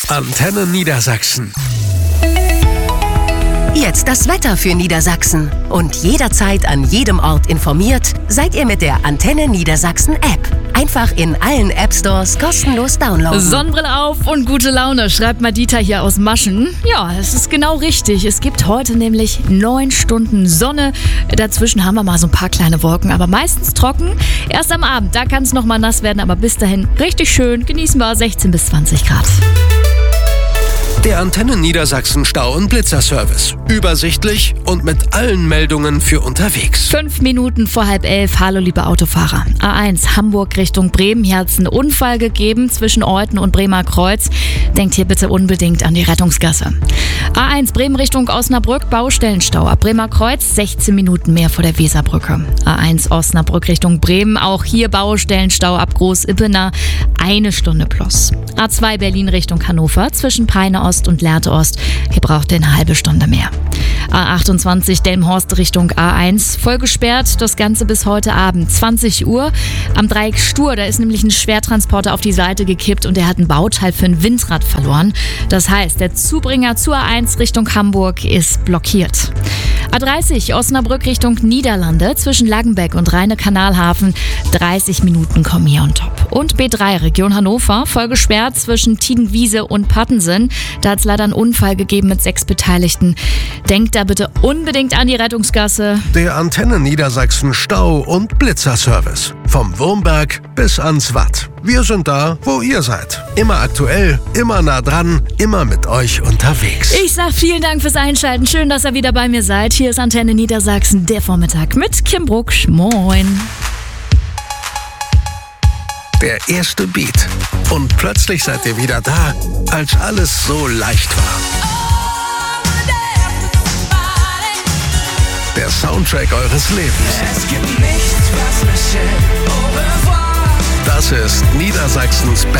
Antenne Niedersachsen. Jetzt das Wetter für Niedersachsen. Und jederzeit an jedem Ort informiert seid ihr mit der Antenne Niedersachsen App. Einfach in allen App-Stores kostenlos downloaden. Sonnenbrille auf und gute Laune, schreibt Madita hier aus Maschen. Ja, es ist genau richtig. Es gibt heute nämlich 9 Stunden Sonne. Dazwischen haben wir mal so ein paar kleine Wolken, aber meistens trocken. Erst am Abend, da kann es nochmal nass werden, aber bis dahin richtig schön. Genießen wir 16 bis 20 Grad. Der Antenne Niedersachsen Stau- und Blitzerservice. Übersichtlich und mit allen Meldungen für unterwegs. 5 Minuten vor 10:30. Hallo, liebe Autofahrer. A1 Hamburg Richtung Bremen. Hier hat es einen Unfall gegeben zwischen Euthen und Bremer Kreuz. Denkt hier bitte unbedingt an die Rettungsgasse. A1 Bremen Richtung Osnabrück. Baustellenstau ab Bremer Kreuz. 16 Minuten mehr vor der Weserbrücke. A1 Osnabrück Richtung Bremen. Auch hier Baustellenstau ab Groß-Ippener. 1 Stunde plus. A2 Berlin Richtung Hannover. Zwischen Peine Ost und Lehrte Ost. Hier braucht ihr eine halbe Stunde mehr. A28 Delmenhorst Richtung A1. Voll gesperrt, das Ganze bis heute Abend, 20 Uhr. Am Dreieck Stur, da ist nämlich ein Schwertransporter auf die Seite gekippt und der hat ein Bauteil für ein Windrad verloren. Das heißt, der Zubringer zur A1 Richtung Hamburg ist blockiert. A30 Osnabrück Richtung Niederlande zwischen Laggenbeck und Rheine-Kanalhafen. 30 Minuten kommen hier on top. Und B3 Region Hannover, voll gesperrt zwischen Tiedenwiese und Pattensen. Da hat es leider einen Unfall gegeben mit 6 Beteiligten. Denkt da bitte unbedingt an die Rettungsgasse. Der Antenne Niedersachsen Stau- und Blitzerservice. Vom Wurmberg bis ans Watt. Wir sind da, wo ihr seid. Immer aktuell, immer nah dran, immer mit euch unterwegs. Ich sag vielen Dank fürs Einschalten. Schön, dass ihr wieder bei mir seid. Hier ist Antenne Niedersachsen, der Vormittag mit Kim Brucksch. Moin. Der erste Beat. Und plötzlich seid ihr wieder da, als alles so leicht war. Der Soundtrack eures Lebens. Es gibt nichts, was mich hält. Au revoir. Das ist Niedersachsens Best.